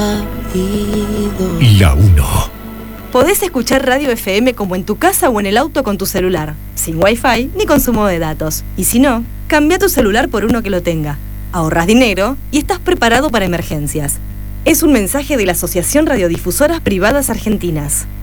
La 1. Podés escuchar Radio FM como en tu casa o en el auto con tu celular, sin Wi-Fi ni consumo de datos. Y si no, cambia tu celular por uno que lo tenga. Ahorrás dinero y estás preparado para emergencias. Es un mensaje de la Asociación Radiodifusoras Privadas Argentinas.